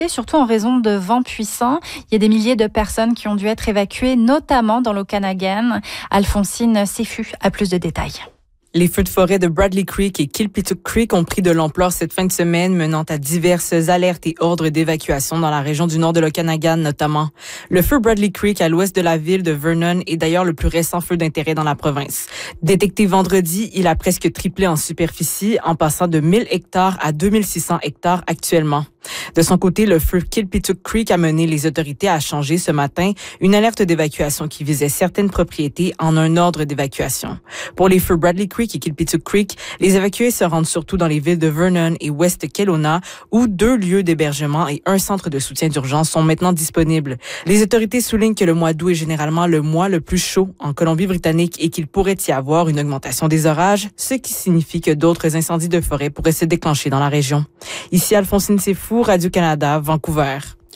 surtout en raison de vents puissants. Il y a des milliers de personnes qui ont dû être évacuées, notamment dans l'Okanagan. Alphonsine Seffu a plus de détails. Les feux de forêt de Bradley Creek et Kilpituck Creek ont pris de l'ampleur cette fin de semaine, menant à diverses alertes et ordres d'évacuation dans la région du nord de l'Okanagan notamment. Le feu Bradley Creek à l'ouest de la ville de Vernon est d'ailleurs le plus récent feu d'intérêt dans la province. Détecté vendredi, il a presque triplé en superficie, en passant de 1000 hectares à 2600 hectares actuellement. De son côté, le feu Kilpituck Creek a mené les autorités à changer ce matin une alerte d'évacuation qui visait certaines propriétés en un ordre d'évacuation. Pour les feux Bradley Creek et Kilpituck Creek, les évacués se rendent surtout dans les villes de Vernon et West Kelowna, où 2 lieux d'hébergement et un centre de soutien d'urgence sont maintenant disponibles. Les autorités soulignent que le mois d'août est généralement le mois le plus chaud en Colombie-Britannique et qu'il pourrait y avoir une augmentation des orages, ce qui signifie que d'autres incendies de forêt pourraient se déclencher dans la région. Ici Alphonsine Seffu, Radio-Canada, Vancouver.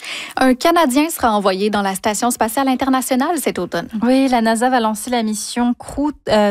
Un Canadien sera envoyé dans la Station spatiale internationale cet automne. Oui, la NASA va lancer la mission Crew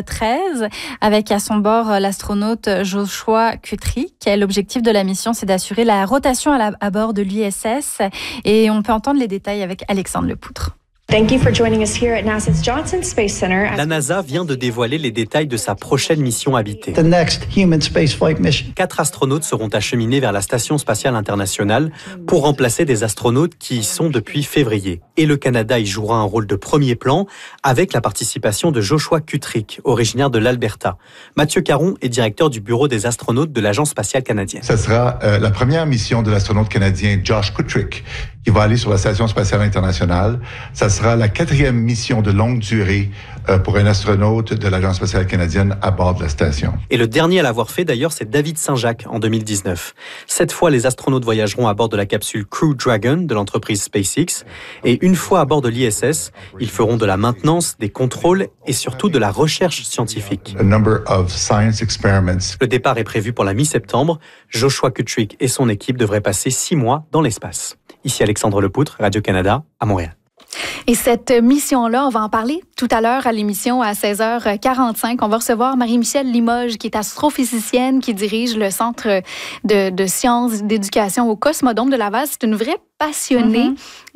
13 avec à son bord l'astronaute Joshua Kutrick. L'objectif de la mission, c'est d'assurer la rotation à bord de l'ISS. Et on peut entendre les détails avec Alexandre Lepoutre. Thank you for joining us here at NASA's Johnson Space Center. La NASA vient de dévoiler les détails de sa prochaine mission habitée. The next human spaceflight mission. 4 astronautes seront acheminés vers la Station spatiale internationale pour remplacer des astronautes qui y sont depuis février. Et le Canada y jouera un rôle de premier plan avec la participation de Joshua Kutrick, originaire de l'Alberta. Mathieu Caron est directeur du bureau des astronautes de l'Agence spatiale canadienne. Ça sera la première mission de l'astronaute canadien Josh Kutrick qui va aller sur la Station spatiale internationale. Ça sera la 4e mission de longue durée pour un astronaute de l'Agence spatiale canadienne à bord de la station. Et le dernier à l'avoir fait d'ailleurs, c'est David Saint-Jacques en 2019. Cette fois, les astronautes voyageront à bord de la capsule Crew Dragon de l'entreprise SpaceX. Et une fois à bord de l'ISS, ils feront de la maintenance, des contrôles et surtout de la recherche scientifique. A number of science experiments. Le départ est prévu pour la mi-septembre. Joshua Kutrick et son équipe devraient passer 6 mois dans l'espace. Ici Alexandre Lepoutre, Radio-Canada, à Montréal. Et cette mission-là, on va en parler tout à l'heure à l'émission à 16h45. On va recevoir Marie-Michèle Limoges, qui est astrophysicienne, qui dirige le Centre de sciences d'éducation au Cosmodome de Laval. C'est une vraie passionnée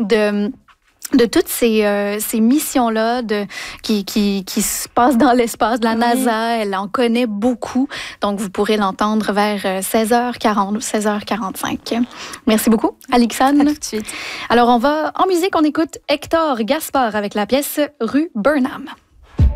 de toutes ces missions-là qui se passent dans l'espace de la NASA. Elle en connaît beaucoup. Donc, vous pourrez l'entendre vers 16h40 ou 16h45. Merci beaucoup, Alexandre. À tout de suite. Alors, on va en musique, on écoute Hector Gaspard avec la pièce Rue Burnham.